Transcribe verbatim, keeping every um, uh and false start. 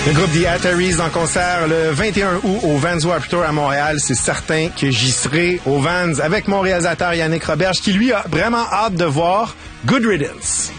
Le groupe The Ataris en concert le vingt et un août au Vans Warped Tour à Montréal. C'est certain que j'y serai au Vans avec mon réalisateur Yannick Roberge qui, lui, a vraiment hâte de voir Good Riddance.